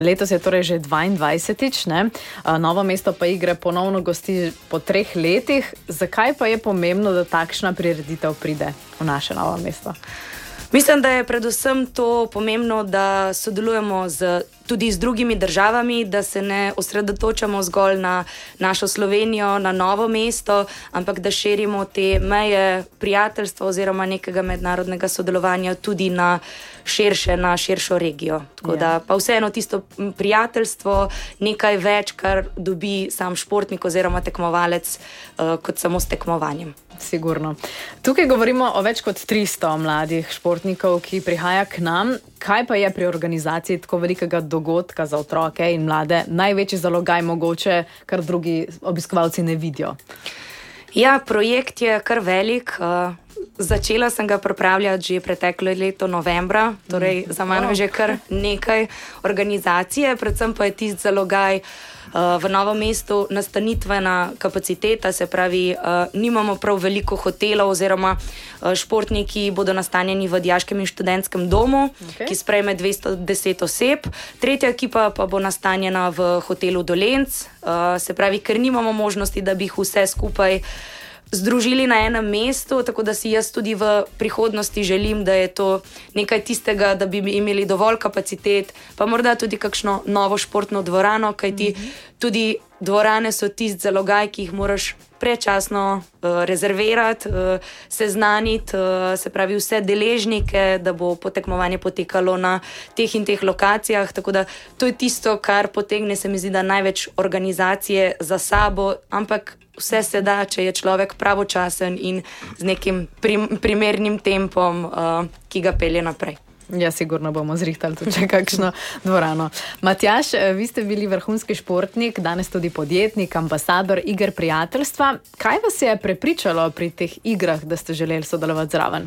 Letos je torej že 22-tič, ne? Novo Mesto pa igre ponovno gosti po 3 letih. Zakaj pa je pomembno, da takšna prireditev pride v naše Novo Mesto? Mislim, da je predvsem to pomembno, da sodelujemo tudi z drugimi državami, da se ne osredotočamo zgolj na našo Slovenijo, na Novo Mesto, ampak da širimo te meje prijateljstva oziroma nekega mednarodnega sodelovanja tudi na širšo regijo. Tako da pa vseeno tisto prijateljstvo, nekaj več, kar dobi sam športnik oziroma tekmovalec kot samo s tekmovanjem. Sigurno. Tukaj govorimo o več kot 300 mladih športnikov, ki prihaja k nam. Kaj pa je pri organizaciji tako velikega dogodka za otroke in mlade največji zalogaj mogoče, kar drugi obiskovalci ne vidijo? Ja, projekt je kar velik. Začela sem ga pripravljati že preteklo leto novembra, torej za mano že kar nekaj organizacije, predvsem pa je tisti zalogaj v Novem mestu nastanitvena kapaciteta, se pravi, nimamo prav veliko hotelov oziroma športniki bodo nastanjeni v dijaškem in študentskem domu, ki sprejme 210 oseb. Tretja ekipa pa bo nastanjena v hotelu Dolenc, se pravi, ker nimamo možnosti, da bi jih vse skupaj združili na enem mestu, tako da si jaz tudi v prihodnosti želim, da je to nekaj tistega, da bi imeli dovolj kapacitet, pa morda tudi kakšno novo športno dvorano, kajti tudi dvorane so tisti zalogaj, ki jih moraš prečasno rezervirati, seznaniti, se pravi vse deležnike, da bo potekmovanje potekalo na teh in teh lokacijah, tako da to je tisto, kar potegne, se mi zdi, da največ organizacije za sabo, ampak vse se da, če je človek pravočasen in z nekim primernim tempom, ki ga pelje naprej. Ja, sigurno bomo zrihtali tudi kakšno dvorano. Matjaž, vi ste bili vrhunski športnik, danes tudi podjetnik, ambasador iger prijateljstva. Kaj vas je prepričalo pri teh igrah, da ste želeli sodelovati zraven?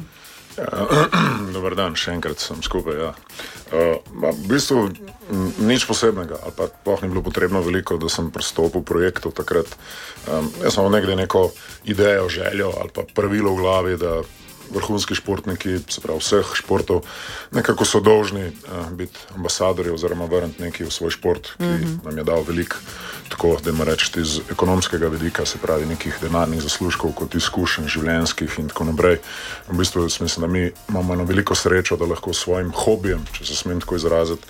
Dobar dan, še enkrat sem skupaj. Ja. V bistvu nič posebnega, ali pa sploh ni bilo potrebno veliko, da sem pristopil v projektu takrat. Jaz sem nekdaj neko idejo, željo ali pa pravilo v glavi, da vrhunski športniki, se pravi vseh športov, nekako so dolžni biti ambasadorji oziroma vrniti nekaj v svoj šport, ki nam je dal veliko, tako da ima reči iz ekonomskega vidika, se pravi nekih denarnih zaslužkov kot izkušenj življenjskih in tako naprej. V bistvu mislim, da mi imamo eno veliko srečo, da lahko s svojim hobijem, če se smem tako izraziti,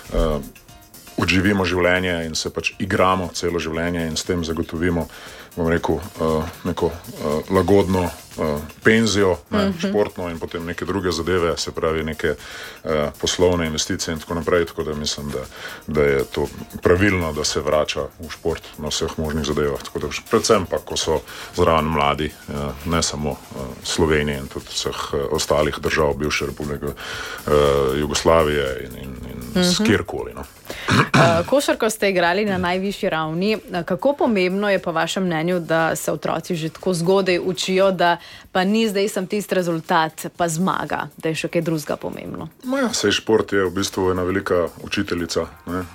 odživimo življenje in se pač igramo celo življenje in s tem zagotovimo, bom rekel, neko lagodno penzijo, športno in potem neke druge zadeve, se pravi neke poslovne investicije in tako naprej, tako da mislim, da je to pravilno, da se vrača v šport na vseh možnih zadevah, tako da predvsem pa, ko so zraven mladi, ne samo Slovenije in tudi vseh ostalih držav bivše republike Jugoslavije in kjerkoli, no. Košarko ste igrali na najvišji ravni. Kako pomembno je po vašem mnenju, da se otroci že tako zgodaj učijo, da pa ni zdaj sem tisti rezultat, pa zmaga, da je še kaj drugega pomembno? Ja, sej šport je v bistvu ena velika učiteljica, ne?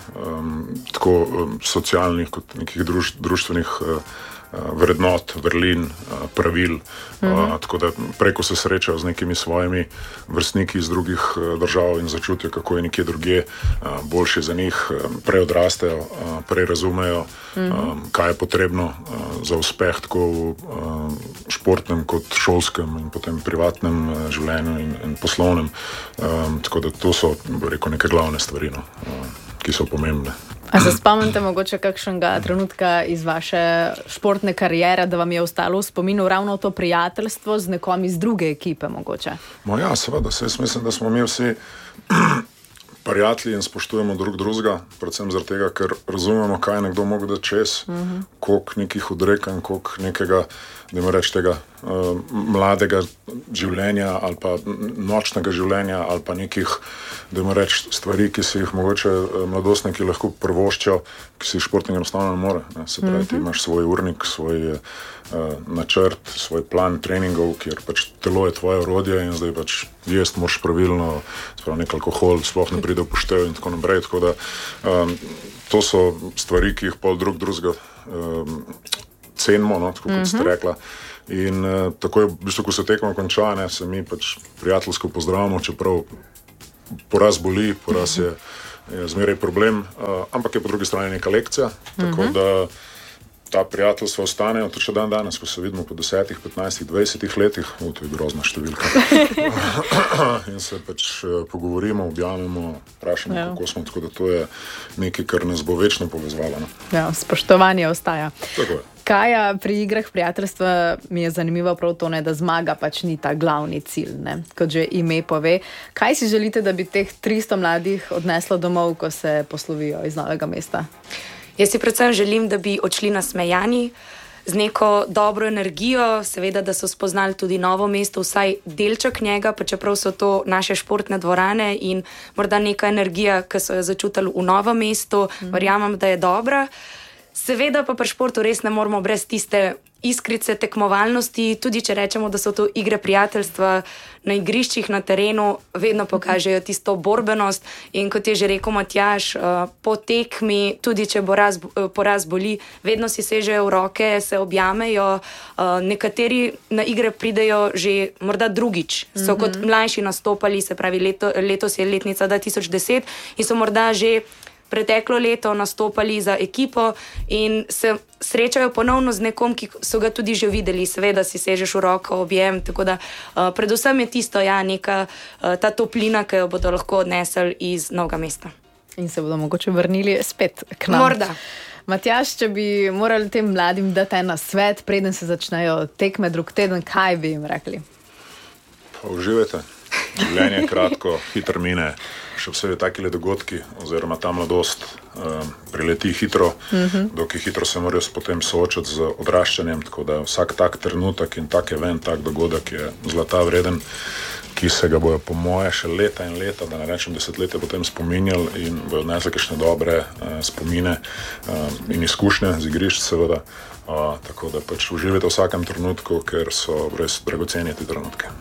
Tako socialnih kot nekih društvenih vrednot, vrlin, pravil, tako da preko se srečajo z nekimi svojimi vrstniki iz drugih držav in začutijo, kako je nekje drugje boljše za njih, prej odrastejo, prej razumejo, kaj je potrebno za uspeh tako v športnem kot šolskem in potem privatnem življenju in poslovnem, tako da to so, rekel, neke glavne stvari, no, ki so pomembne. A se spomnite mogoče kakšnega trenutka iz vaše športne kariere, da vam je ostalo v spominu ravno to prijateljstvo z nekom iz druge ekipe mogoče? Ja, seveda, jaz mislim, da smo mi vsi prijatelji in spoštujemo drugega, predvsem zaradi tega, ker razumemo, kaj je nekdo mogel dati čez, koliko nekih odrekanj, koliko nekega, da ima reči tega mladega življenja ali pa nočnega življenja ali pa nekih, da ima reči stvari, ki si jih mogoče mladostniki lahko prvoščijo, ki si športnik enostavno ne more. Ne? Se pravi, ti imaš svoj urnik, svoj načrt, svoj plan treningov, kjer pač telo je tvoje orodje in zdaj pač jesti moraš pravilno, sprav nek alkohol sploh ne pride v poštev in tako naprej, tako da to so stvari, ki jih pol drugega cenimo, no, tako kot ste rekla. In tako je, v bistvu, ko se tekmo konča, se mi pač prijateljsko pozdravimo, čeprav poraz boli, poraz je je zmeraj problem, ampak je po drugi strani neka lekcija, tako da ta prijateljstva ostanejo, tudi še dan danes, ko se vidimo po 10, 15, 20 letih, to je grozna številka. In se pač pogovorimo, objavimo, vprašamo, kako smo, tako da to je nekaj, kar nas bo večno povezvalo. Ja, spoštovanje ostaja. Tako je. Kaja, pri igrah prijateljstva mi je zanimivo prav to, da zmaga pač ni ta glavni cilj, ne? Kot že ime pove. Kaj si želite, da bi teh 300 mladih odneslo domov, ko se poslovijo iz Novega mesta? Jaz si predvsem želim, da bi odšli nasmejani, z neko dobro energijo, seveda, da so spoznali tudi Novo mesto, vsaj delček njega, pa čeprav so to naše športne dvorane in morda neka energija, ki so jo začutili v Novem mestu, verjamem, da je dobra. Seveda pa pri športu res ne moramo brez tiste iskrice tekmovalnosti, tudi če rečemo, da so to igre prijateljstva, na igriščih, na terenu vedno pokažejo tisto borbenost in kot je že rekel Matjaž, po tekmi, tudi če poraz boli, vedno si sežejo v roke, se objamejo, nekateri na igre pridejo že morda drugič, so kot mlajši nastopali, se pravi letos je letnica 2010 in so morda že preteklo leto nastopali za ekipo in se srečajo ponovno z nekom, ki so ga tudi že videli, seveda si sežeš v roko, objem, tako da predvsem je tisto, neka ta toplina, ki jo bodo lahko odnesli iz Novega mesta. In se bodo mogoče vrnili spet k nam. Morda. Matjaž, če bi morali tem mladim dati en nasvet, preden se začnejo tekme drug teden, kaj bi jim rekli? Pa uživajte. Življenje je kratko, hitro mine. Še vse takile dogodki, oziroma ta mladost prileti hitro, dokaj hitro se morajo potem soočati z odraščanjem, tako da vsak tak trenutek in tak event, tak dogodek je zlata vreden, ki se ga bojo po moje še leta in leta, da ne rečem desetletja, potem spominjali in bojo odnesli kakšne dobre spomine in izkušnje z igrišč seveda, tako da pač uživajte v vsakem trenutku, ker so res dragoceni ti trenutke.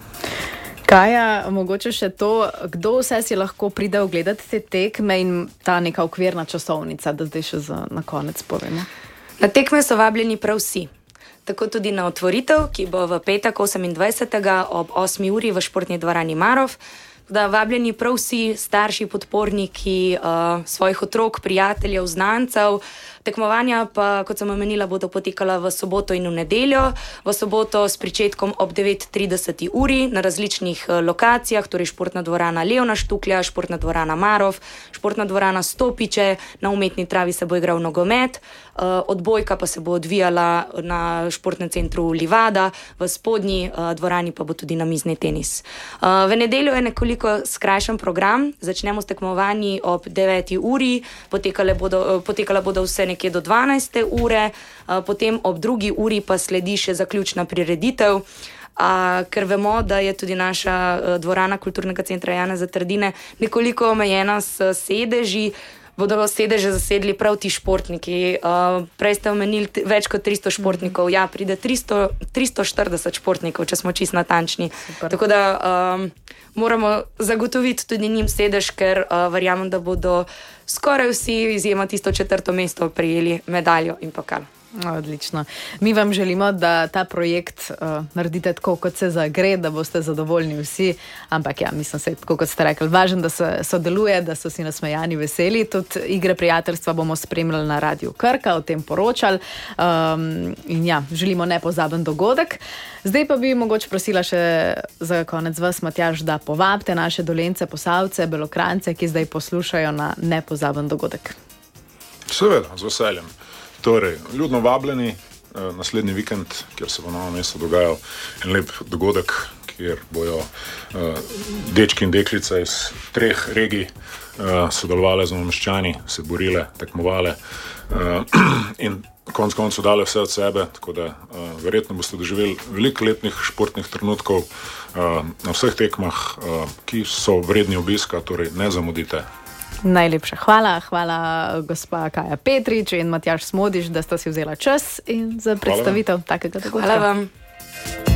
Kaja, mogoče še to, kdo vse si lahko pride ogledati te tekme in ta neka okvirna časovnica, da zdaj še na konec povemo. Na tekme so vabljeni prav vsi. Tako tudi na otvoritev, ki bo v petek 28. ob 8. uri v športni dvorani Marof. Da vabljeni prav vsi starši, podporniki svojih otrok, prijateljev, znancev. Tekmovanja pa, kot sem omenila, bodo potekala v soboto in v nedeljo. V soboto s pričetkom ob 9:30 uri na različnih lokacijah, torej športna dvorana Leona Štuklja, športna dvorana Marof, športna dvorana Stopiče, na umetni travi se bo igral nogomet, odbojka pa se bo odvijala na športnem centru Livada, v spodnji dvorani pa bo tudi namizni tenis. V nedeljo je nekoliko skrajšan program, začnemo s tekmovanji ob 9. uri, potekala bodo vse nekje do 12. ure, potem ob 2. uri pa sledi še zaključna prireditev, ker vemo, da je tudi naša dvorana Kulturnega centra Janeza Trdine nekoliko omejena s sedeži, bodo sedeže zasedli prav ti športniki. Prej ste omenili več kot 300 športnikov, pride 340 športnikov, če smo čisto natančni. Super. Tako da moramo zagotoviti tudi njim sedež, ker verjamem, da bodo skoraj vsi izjema tisto 4. mesto prijeli medaljo in pokal. Odlično. Mi vam želimo, da ta projekt naredite tako, kot se zagre, da boste zadovoljni vsi, ampak mislim se, tako kot ste rekli, važno, da se sodeluje, da so si nasmejani, veseli. Tudi igre prijateljstva bomo spremljali na Radiu Krka, o tem poročali in želimo nepozaben dogodek. Zdaj pa bi mogoče prosila še za konec vas, Matjaž, da povabite naše Dolence, Posavce, Belokranjce, ki zdaj poslušajo na nepozaben dogodek. Seveda, z veseljem. Torej, ljudno vabljeni naslednji vikend, kjer se bo na Novem mestu dogajal en lep dogodek, kjer bojo dečki in deklice iz 3 regij sodelovali z Novomeščani, se borile, tekmovale in konec koncev dale vse od sebe, tako da verjetno boste doživeli veliko lepih športnih trenutkov na vseh tekmah, ki so vredni obiska, torej ne zamudite. Najlepša hvala gospa Kaja Petrič in Matjaž Smodiš, da sta si vzela čas in za predstavitev takega dogodka. Hvala vam.